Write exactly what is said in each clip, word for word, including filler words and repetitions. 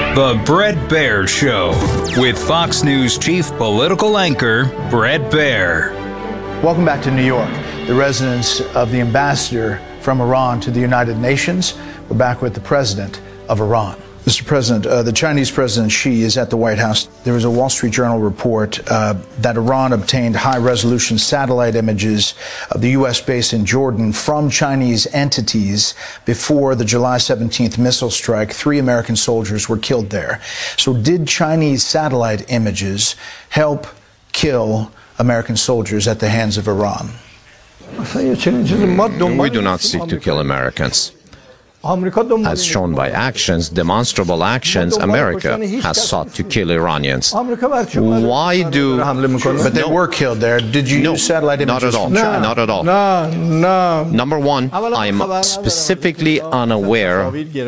The Bret Baier Show with Fox News chief political anchor Bret Baier. Welcome back to New York, the residence of the ambassador from Iran to the United Nations. We're back with the president of Iran. Mister President, uh, the Chinese President Xi is at the White House. There was a Wall Street Journal report uh, that Iran obtained high-resolution satellite images of the U S base in Jordan from Chinese entities before the July seventeenth missile strike. Three American soldiers were killed there. So did Chinese satellite images help kill American soldiers at the hands of Iran? We do not seek to kill Americans. As shown by actions, demonstrable actions, America has sought to kill Iranians. Why do... But they no. were killed there. Did you no, use satellite images? Not at all. No. Not at all. No, no. Number one, I am specifically unaware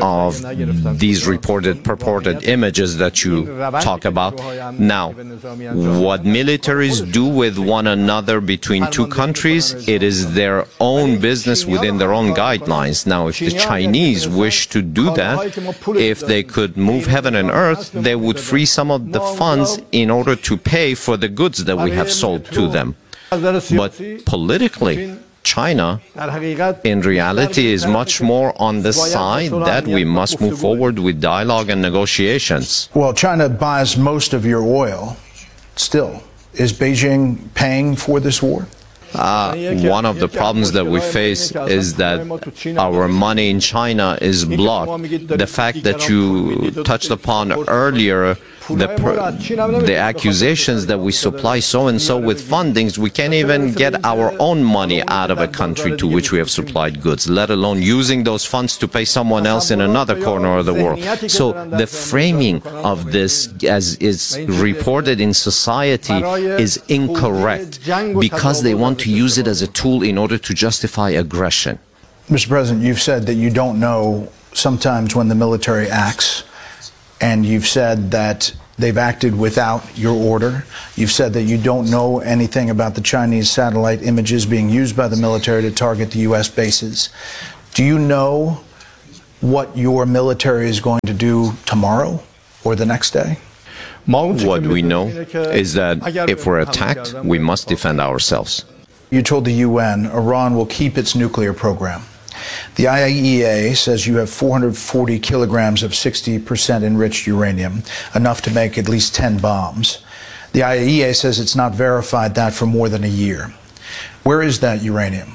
of these reported, purported images that you talk about. Now, what militaries do with one another between two countries, it is their own business within their own guidelines. Now, if the Chinese wish to do that, if they could move heaven and earth, they would free some of the funds in order to pay for the goods that we have sold to them. But politically, China, in reality, is much more on the side that we must move forward with dialogue and negotiations. Well, China buys most of your oil still. Is Beijing paying for this war? Uh, one of the problems that we face is that our money in China is blocked. The fact that you touched upon earlier, the, the accusations that we supply so-and-so with fundings, we can't even get our own money out of a country to which we have supplied goods, let alone using those funds to pay someone else in another corner of the world. So the framing of this, as is reported in society, is incorrect because they want to use it as a tool in order to justify aggression. Mister President, you've said that you don't know sometimes when the military acts, and you've said that they've acted without your order. You've said that you don't know anything about the Chinese satellite images being used by the military to target the U S bases. Do you know what your military is going to do tomorrow or the next day? What we know is that if we're attacked, we must defend ourselves. You told the U N Iran will keep its nuclear program. The I A E A says you have four hundred forty kilograms of sixty percent enriched uranium, enough to make at least ten bombs. The I A E A says it's not verified that for more than a year. Where is that uranium?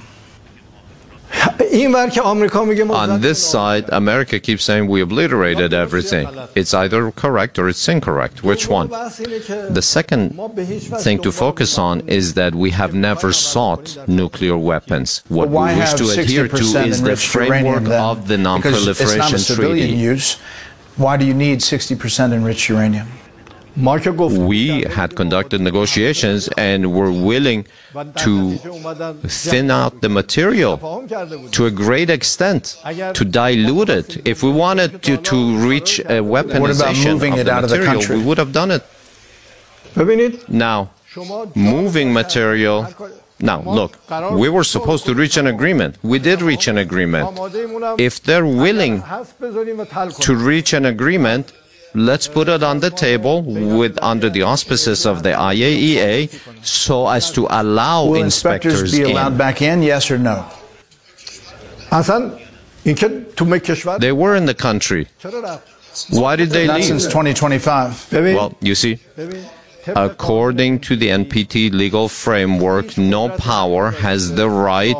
On this side, America keeps saying we obliterated everything. It's either correct or it's incorrect. Which one? The second thing to focus on is that we have never sought nuclear weapons. What we wish to adhere to is the framework of the non-proliferation treaty. Use. Why do you need sixty percent enriched uranium? We had conducted negotiations and were willing to thin out the material to a great extent, to dilute it. If we wanted to, to reach a weaponization moving of it the out material, of the country? we would have done it. Now, moving material... Now, look, we were supposed to reach an agreement. We did reach an agreement. If they're willing to reach an agreement, let's put it on the table with under the auspices of the I A E A so as to allow Will inspectors, inspectors be allowed in. back in, yes or no? They were in the country. Why did they Not leave? since twenty twenty-five. Well, you see, according to the N P T legal framework, no power has the right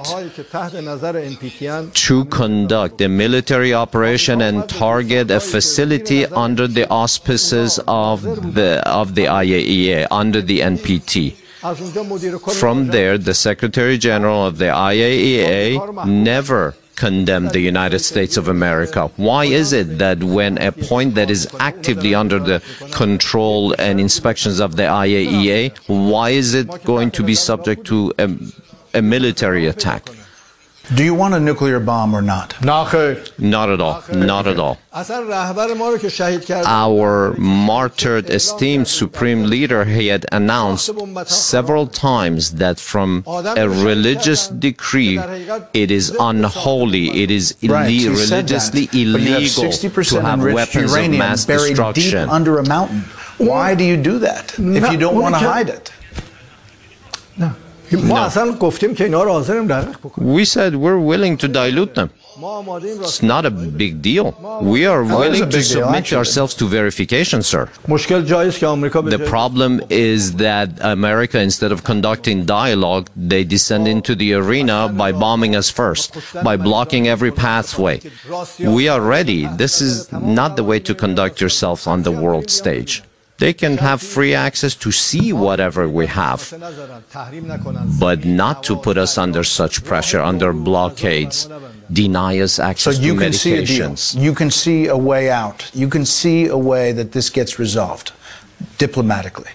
to conduct a military operation and target a facility under the auspices of the of the I A E A, under the N P T. From there, the Secretary General of the I A E A never condemned the United States of America. Why is it that when a point that is actively under the control and inspections of the I A E A, why is it going to be subject to a, a military attack? Do you want a nuclear bomb or not? Not at all. Not at all. Our martyred, esteemed supreme leader, he had announced several times that from a religious decree, it is unholy, it is Right, he ille said religiously that, but you have illegal sixty percent to have enriched weapons of uranium mass buried destruction. deep under a mountain. Why do you do that if you don't want to hide it? We said we're willing to dilute them. It's not a big deal. We are willing a to big deal, submit actually. ourselves to verification, sir. The problem is that America, instead of conducting dialogue, they descend into the arena by bombing us first, by blocking every pathway. We are ready. This is not the way to conduct yourself on the world stage. They can have free access to see whatever we have, but not to put us under such pressure, under blockades, deny us So access you to can see a deal. medications. You can see a way out. You can see a way that this gets resolved diplomatically.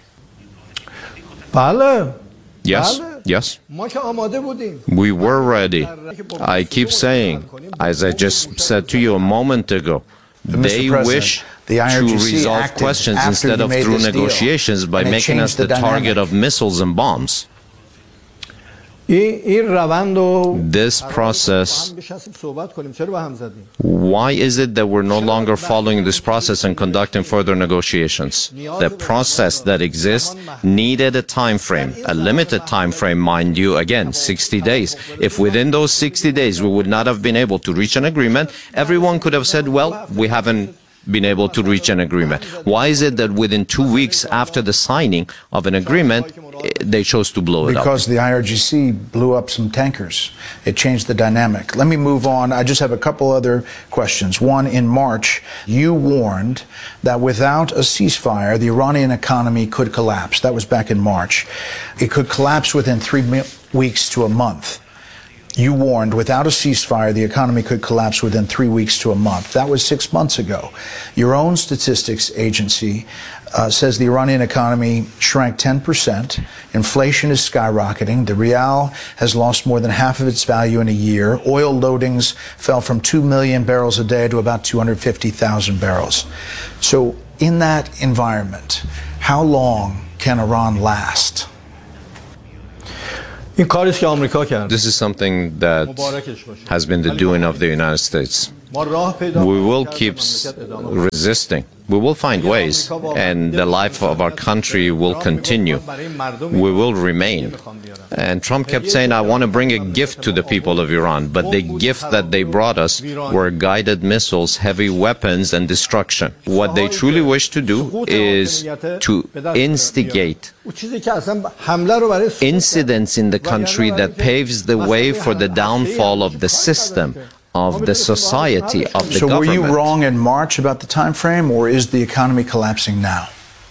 Yes, yes. We were ready. I keep saying, as I just said to you a moment ago, they President, wish the I R to G C resolve acted questions after instead you of made through this deal, negotiations by and it making us changed the the target dynamic. of missiles and bombs. This process, why is it that we're no longer following this process and conducting further negotiations? The process that exists needed a time frame, a limited time frame, mind you, again, sixty days. If within those sixty days we would not have been able to reach an agreement, everyone could have said, well, we haven't been able to reach an agreement. Why is it that within two weeks after the signing of an agreement, they chose to blow it up? Because the I R G C blew up some tankers. It changed the dynamic. Let me move on. I just have a couple other questions. One, in March, you warned that without a ceasefire, the Iranian economy could collapse. That was back in March. It could collapse within three weeks to a month. You warned without a ceasefire, the economy could collapse within three weeks to a month. That was six months ago. Your own statistics agency uh, says the Iranian economy shrank ten percent. Inflation is skyrocketing. The rial has lost more than half of its value in a year. Oil loadings fell from two million barrels a day to about two hundred fifty thousand barrels. So in that environment, how long can Iran last? This is something that has been the doing of the United States. We will keep resisting. We will find ways, and the life of our country will continue. We will remain. And Trump kept saying, I want to bring a gift to the people of Iran. But the gift that they brought us were guided missiles, heavy weapons, and destruction. What they truly wish to do is to instigate incidents in the country that paves the way for the downfall of the system, of the society, of the so government. were you wrong in March about the time frame, or is the economy collapsing now?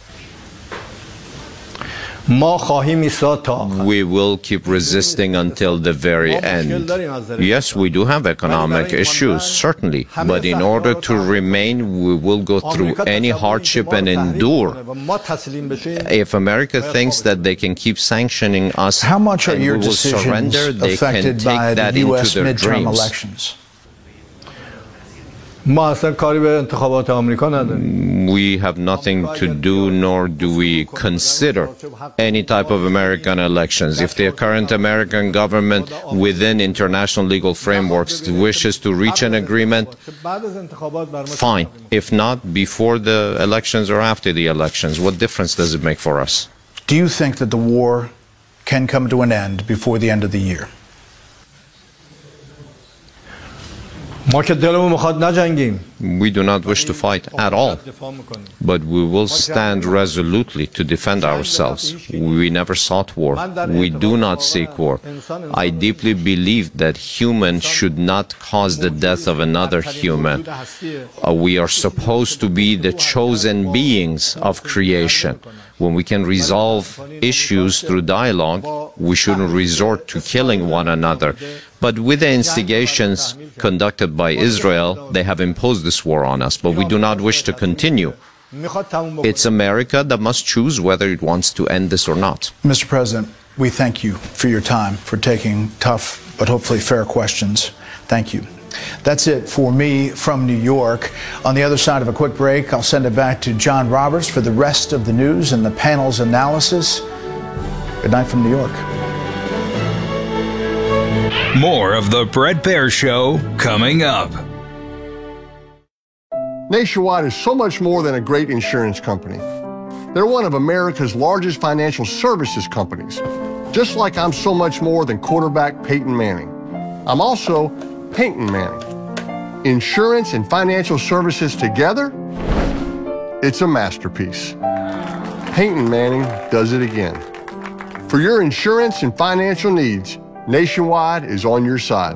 We will keep resisting until the very end. Yes, we do have economic issues, certainly, but in order to remain, we will go through any hardship and endure. If America thinks that they can keep sanctioning us, how much are and your we will decisions surrender, they can affected take by that the U S into their midterm dreams. elections? We have nothing to do, nor do we consider any type of American elections. If the current American government, within international legal frameworks, wishes to reach an agreement, fine. If not, before the elections or after the elections, what difference does it make for us? Do you think that the war can come to an end before the end of the year? We do not wish to fight at all, but we will stand resolutely to defend ourselves. We never sought war. We do not seek war. I deeply believe that humans should not cause the death of another human. Uh, we are supposed to be the chosen beings of creation. When we can resolve issues through dialogue, we shouldn't resort to killing one another. But with the instigations conducted by Israel, they have imposed this war on us, but we do not wish to continue. It's America that must choose whether it wants to end this or not. Mister President, we thank you for your time, for taking tough but hopefully fair questions. Thank you. That's it for me from New York. On the other side of a quick break, I'll send it back to John Roberts for the rest of the news and the panel's analysis. Good night from New York. More of the Bret Baier Show coming up. Nationwide is so much more than a great insurance company. They're one of America's largest financial services companies, just like I'm so much more than quarterback Peyton Manning. I'm also Peyton Manning. Insurance and financial services together, it's a masterpiece. Peyton Manning does it again. For your insurance and financial needs, Nationwide is on your side.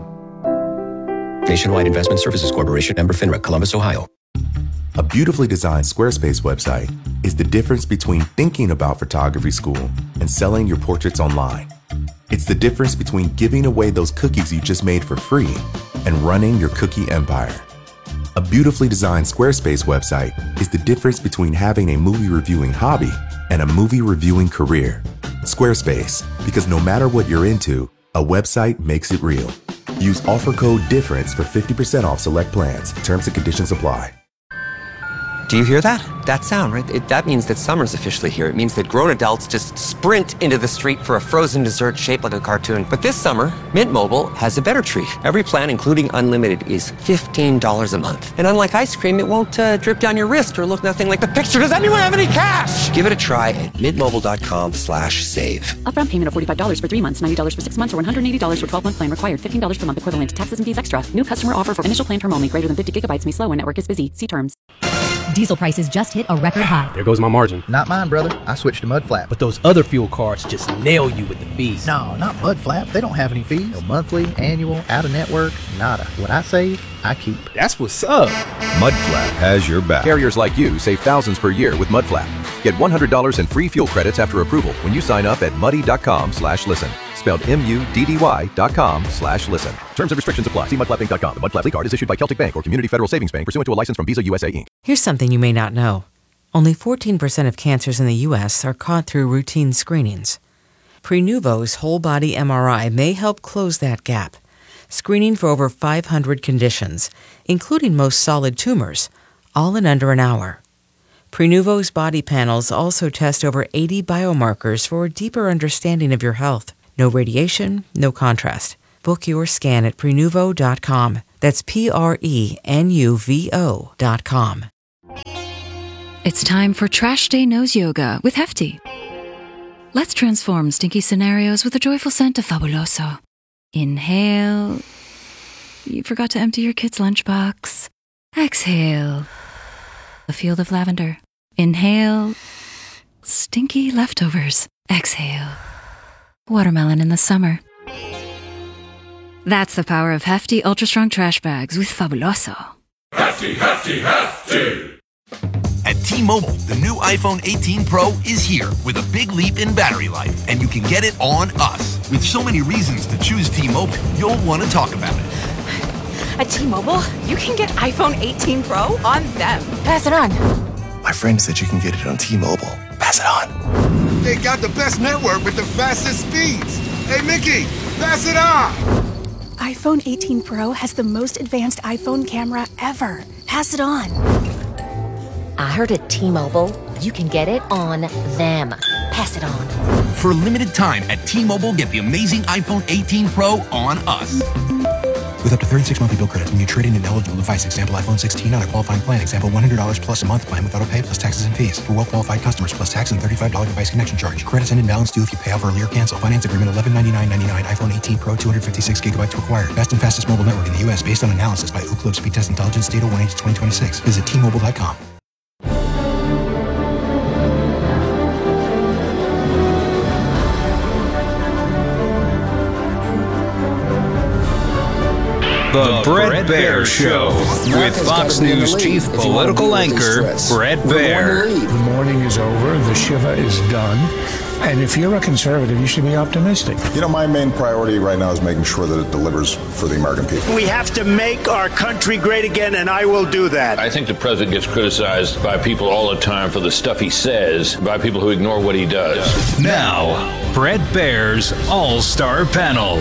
Nationwide Investment Services Corporation, member FINRA, Columbus, Ohio. A beautifully designed Squarespace website is the difference between thinking about photography school and selling your portraits online. It's the difference between giving away those cookies you just made for free and running your cookie empire. A beautifully designed Squarespace website is the difference between having a movie reviewing hobby and a movie reviewing career. Squarespace, because no matter what you're into, a website makes it real. Use offer code DIFFERENCE for fifty percent off select plans. Terms and conditions apply. Do you hear that? That sound, right? It, that means that summer's officially here. It means that grown adults just sprint into the street for a frozen dessert shaped like a cartoon. But this summer, Mint Mobile has a better treat. Every plan, including unlimited, is fifteen dollars a month. And unlike ice cream, it won't uh, drip down your wrist or look nothing like the picture. Does anyone have any cash? Give it a try at mintmobile.com slash save. Upfront payment of forty-five dollars for three months, ninety dollars for six months, or one hundred eighty dollars for twelve-month plan required. fifteen dollars per month equivalent. Taxes and fees extra. New customer offer for initial plan term only. Greater than fifty gigabytes may slow when network is busy. See terms. Diesel prices just hit a record high. There goes my margin. Not mine, brother. I switched to Mudflap. But those other fuel cards just nail you with the fees. No, not Mudflap. They don't have any fees. No monthly, annual, out-of-network, nada. What I save, I keep. That's what's up. Mudflap has your back. Carriers like you save thousands per year with Mudflap. Get one hundred dollars in free fuel credits after approval when you sign up at muddy.com slash listen. Spelled M-U-D-D-Y dot com slash listen. Terms and restrictions apply. See mudflap inc dot com. The Mudflap card is issued by Celtic Bank or Community Federal Savings Bank pursuant to a license from Visa U S A Incorporated. Here's something you may not know. Only fourteen percent of cancers in the U S are caught through routine screenings. Prenuvo's whole-body M R I may help close that gap, screening for over five hundred conditions, including most solid tumors, all in under an hour. Prenuvo's body panels also test over eighty biomarkers for a deeper understanding of your health. No radiation, no contrast. Book your scan at prenuvo dot com. That's P R E N U V O dot com. It's time for Trash Day Nose Yoga with Hefty. Let's transform stinky scenarios with a joyful scent of Fabuloso. Inhale. You forgot to empty your kid's lunchbox. Exhale. A field of lavender. Inhale. Stinky leftovers. Exhale. Watermelon in the summer. That's the power of Hefty Ultra Strong Trash Bags with Fabuloso. Hefty, Hefty, Hefty! At T-Mobile, the new iPhone eighteen Pro is here with a big leap in battery life, and you can get it on us. With so many reasons to choose T-Mobile, you'll want to talk about it. At T-Mobile, you can get iPhone eighteen Pro on them. Pass it on. My friend said you can get it on T-Mobile. Pass it on. They got the best network with the fastest speeds. Hey, Mickey, pass it on. iPhone eighteen Pro has the most advanced iPhone camera ever. Pass it on. I heard at T-Mobile, you can get it on them. Pass it on. For a limited time at T-Mobile, get the amazing iPhone eighteen Pro on us. With up to thirty-six monthly bill credits when you trade in an eligible device. Example iPhone sixteen on a qualifying plan. Example one hundred dollars plus a month plan with auto pay plus taxes and fees. For well-qualified customers plus tax and thirty-five dollars device connection charge. Credits and imbalance due if you pay off early or cancel. Finance agreement eleven ninety-nine ninety-nine. iPhone eighteen Pro two hundred fifty-six gigabytes required. Best and fastest mobile network in the U S based on analysis by Ookla Speed Test Intelligence Data one H twenty twenty-six. Visit T Mobile dot com. The Bret Baier Show with Fox News chief political anchor Bret Baier. The mourning is over. The Shiva is done. And if you're a conservative, you should be optimistic. You know, my main priority right now is making sure that it delivers for the American people. We have to make our country great again, and I will do that. I think the president gets criticized by people all the time for the stuff he says, by people who ignore what he does. Now, Bret Baier's All-Star Panel.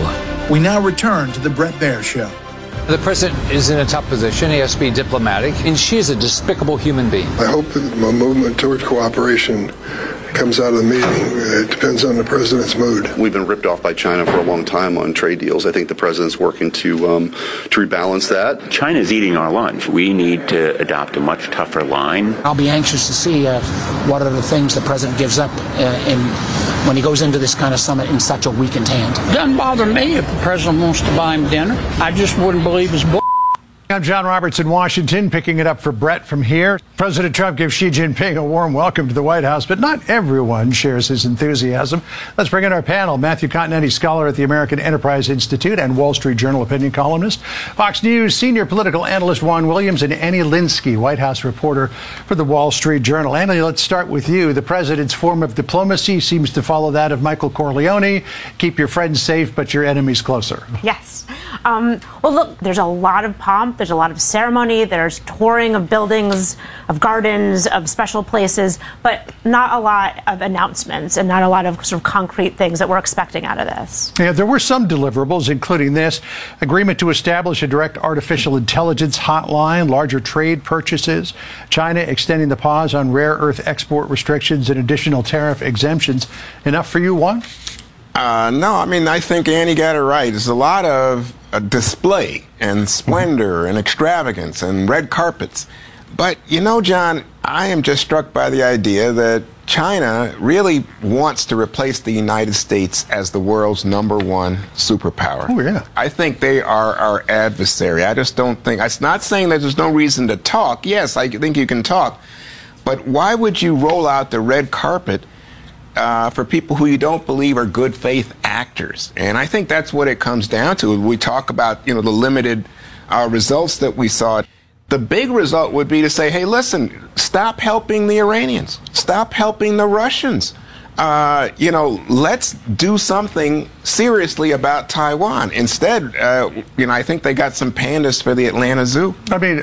We now return to the Bret Baier Show. The president is in a tough position. He has to be diplomatic, and she is a despicable human being. I hope that my movement toward cooperation comes out of the meeting. It depends on the president's mood. We've been ripped off by China for a long time on trade deals. I think the president's working to um, to rebalance that. China's eating our lunch. We need to adopt a much tougher line. I'll be anxious to see uh, what are the things the president gives up uh, in, when he goes into this kind of summit in such a weakened hand. It doesn't bother me if the president wants to buy him dinner. I just wouldn't believe his bull. I'm John Roberts in Washington, picking it up for Brett from here. President Trump gives Xi Jinping a warm welcome to the White House, but not everyone shares his enthusiasm. Let's bring in our panel. Matthew Continetti, scholar at the American Enterprise Institute and Wall Street Journal opinion columnist. Fox News senior political analyst Juan Williams, and Annie Linsky, White House reporter for the Wall Street Journal. Annie, let's start with you. The president's form of diplomacy seems to follow that of Michael Corleone. Keep your friends safe, but your enemies closer. Yes. Um, well, look, there's a lot of pomp. There's a lot of ceremony. There's touring of buildings, of gardens, of special places, but not a lot of announcements and not a lot of sort of concrete things that we're expecting out of this. Yeah, there were some deliverables, including this agreement to establish a direct artificial intelligence hotline, larger trade purchases, China extending the pause on rare earth export restrictions and additional tariff exemptions. Enough for you, Juan? Uh, no, I mean, I think Annie got it right. There's a lot of uh, display and splendor and extravagance and red carpets. But, you know, John, I am just struck by the idea that China really wants to replace the United States as the world's number one superpower. Oh, yeah. I think they are our adversary. I just don't think, it's not saying that there's no reason to talk. Yes, I think you can talk. But why would you roll out the red carpet Uh, for people who you don't believe are good faith actors? And I think that's what it comes down to. We talk about, you know, the limited uh, results that we saw. The big result would be to say, hey, listen, stop helping the Iranians. Stop helping the Russians. Uh, you know, let's do something seriously about Taiwan. Instead, uh, you know, I think they got some pandas for the Atlanta Zoo. I mean,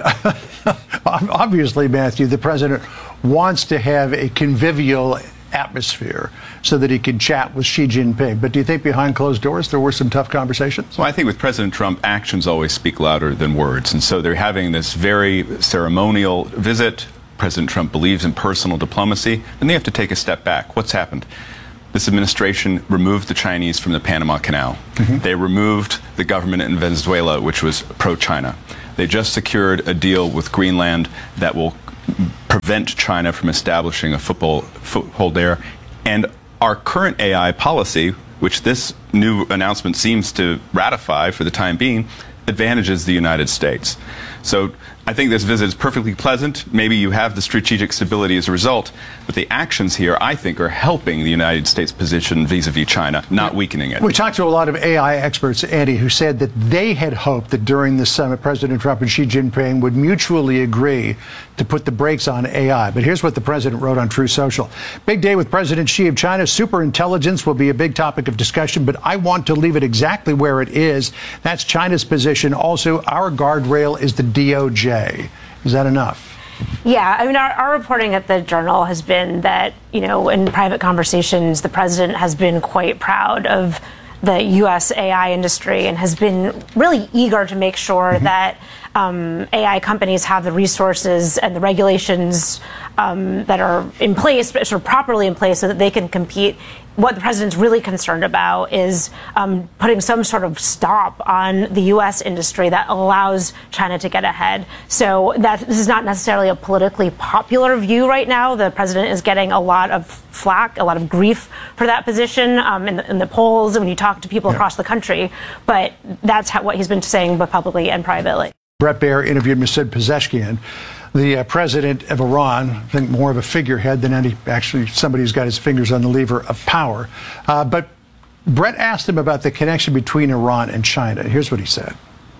obviously, Matthew, the president wants to have a convivial atmosphere so that he can chat with Xi Jinping. But do you think behind closed doors there were some tough conversations? Well, I think with President Trump, actions always speak louder than words. And so they're having this very ceremonial visit. President Trump believes in personal diplomacy, and they have to take a step back. What's happened? This administration removed the Chinese from the Panama Canal. Mm-hmm. They removed the government in Venezuela, which was pro-China. They just secured a deal with Greenland that will prevent China from establishing a football, foothold there. And our current A I policy, which this new announcement seems to ratify for the time being, advantages the United States. So I think this visit is perfectly pleasant. Maybe you have the strategic stability as a result, but the actions here, I think, are helping the United States position vis-a-vis China, not weakening it. We talked to a lot of A I experts, Andy, who said that they had hoped that during the summit, President Trump and Xi Jinping would mutually agree to put the brakes on A I. But here's what the president wrote on Truth Social. Big day with President Xi of China. Superintelligence will be a big topic of discussion, but I want to leave it exactly where it is. That's China's position. Also, our guardrail is the D O J. Is that enough? Yeah, I mean, our, our reporting at the Journal has been that, you know, in private conversations, the president has been quite proud of the U S A I industry and has been really eager to make sure mm-hmm. that um, A I companies have the resources and the regulations um, that are in place, sort of properly in place, so that they can compete. What the president's really concerned about is um, putting some sort of stop on the U S industry that allows China to get ahead. So that this is not necessarily a politically popular view right now. The president is getting a lot of flack, a lot of grief for that position um, in, the, in the polls when you talk to people yeah. across the country. But that's how, what he's been saying both publicly and privately. Bret Baier interviewed Masoud Pezeshkian, the uh, president of Iran, I think more of a figurehead than any, actually somebody who's got his fingers on the lever of power. Uh, but Bret asked him about the connection between Iran and China. Here's what he said.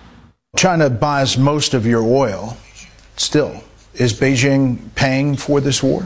China buys most of your oil still. Is Beijing paying for this war?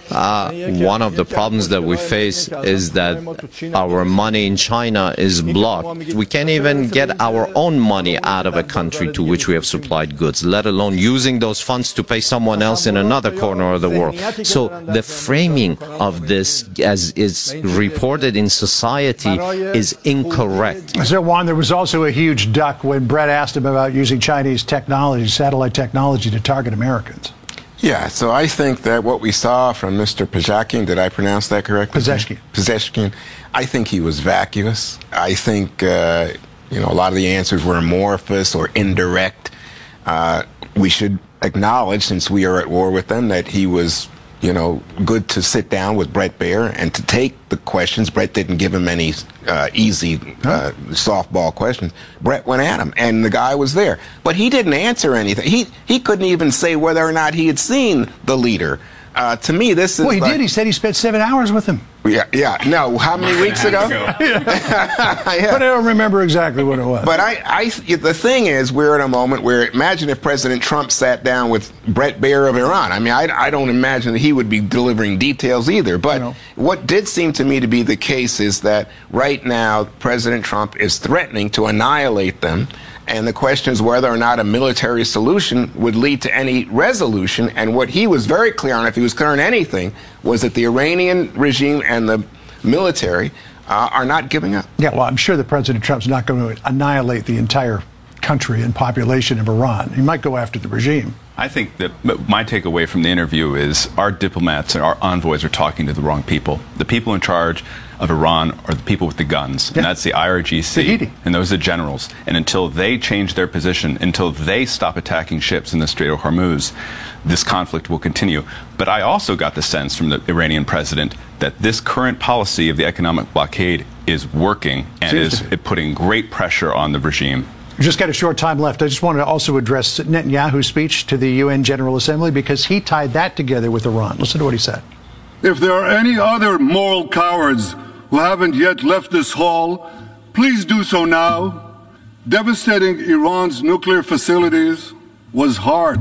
Uh, one of the problems that we face is that our money in China is blocked. We can't even get our own money out of a country to which we have supplied goods, let alone using those funds to pay someone else in another corner of the world. So the framing of this, as is reported in society, is incorrect. So, Juan, there was also a huge duck when Brett asked him about using Chinese technology, satellite technology, to target Americans. Yeah, so I think that what we saw from Mister Pezeshkian, did I pronounce that correctly? Pezeshkian. Pezeshkian. I think he was vacuous. I think, uh, you know, a lot of the answers were amorphous or indirect. Uh, we should acknowledge, since we are at war with them, that he was, you know, good to sit down with Bret Baier and to take the questions. Bret didn't give him any uh, easy uh, softball questions. Bret went at him, and the guy was there. But he didn't answer anything. He he couldn't even say whether or not he had seen the leader. Uh, to me, this is Well, he like, did. He said he spent seven hours with him. Yeah, yeah. No, how many weeks ago? yeah. But I don't remember exactly what it was. But I, I, the thing is, we're at a moment where, imagine if President Trump sat down with Bret Baier of Iran. I mean, I, I don't imagine that he would be delivering details either. But no. What did seem to me to be the case is that right now, President Trump is threatening to annihilate them. And the question is whether or not a military solution would lead to any resolution. And what he was very clear on, if he was clear on anything, was that the Iranian regime and the military uh, are not giving up. Yeah, well, I'm sure that President Trump's not going to annihilate the entire country and population of Iran. He might go after the regime. I think that my takeaway from the interview is our diplomats and our envoys are talking to the wrong people. The people in charge of Iran are the people with the guns, yeah. and that's the I R G C, and those are generals. And until they change their position, until they stop attacking ships in the Strait of Hormuz, this conflict will continue. But I also got the sense from the Iranian president that this current policy of the economic blockade is working and Seems is putting great pressure on the regime. We've just got a short time left. I just want to also address Netanyahu's speech to the U N General Assembly, because he tied that together with Iran. Listen to what he said. If there are any other moral cowards who haven't yet left this hall, please do so now. Devastating Iran's nuclear facilities was hard.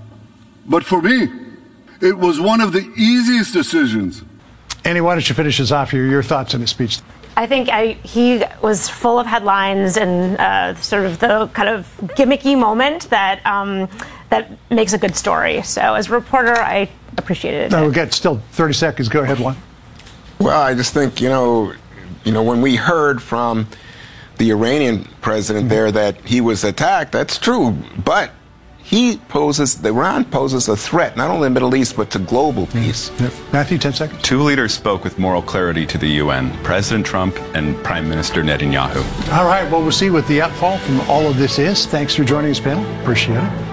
But for me, it was one of the easiest decisions. Annie, why don't you finish us off here? Your thoughts on his speech? I think I, he was full of headlines and uh, sort of the kind of gimmicky moment that um, that makes a good story. So as a reporter, I appreciated it. No, we've got still thirty seconds. Go ahead, Juan. Well, I just think, you know, you know, when we heard from the Iranian president mm-hmm. there that he was attacked, that's true. But he poses, Iran poses a threat, not only in the Middle East, but to global peace. Yep. Matthew, ten seconds. Two leaders spoke with moral clarity to the U N, President Trump and Prime Minister Netanyahu. All right, well, we'll see what the outfall from all of this is. Thanks for joining us, panel. Appreciate it.